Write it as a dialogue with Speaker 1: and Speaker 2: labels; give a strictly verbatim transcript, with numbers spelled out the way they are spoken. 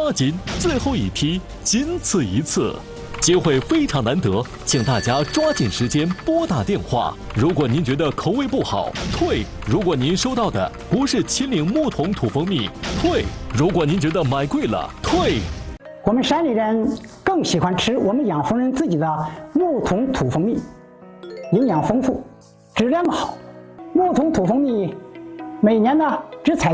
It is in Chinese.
Speaker 1: 抓紧最后一批，仅此一次。机会非常难得，请大家抓紧时间拨打电话。如果您觉得口味不好，退；如果您收到的不是秦岭木桶土蜂蜜，退；如果您觉得买贵了，退。
Speaker 2: 我们山里人更喜欢吃我们养蜂人自己的木桶土蜂蜜，营养丰富，质量好。木桶土蜂蜜每年呢只采